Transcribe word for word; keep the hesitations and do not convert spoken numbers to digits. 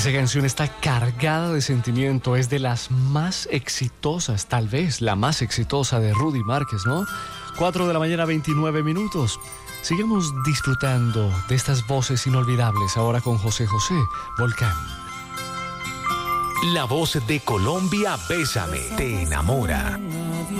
Esa canción está cargada de sentimiento, es de las más exitosas, tal vez la más exitosa de Rudy Márquez, ¿no? cuatro de la mañana, veintinueve minutos. Sigamos disfrutando de estas voces inolvidables ahora con José José, Volcán. La voz de Colombia, Bésame, te enamora.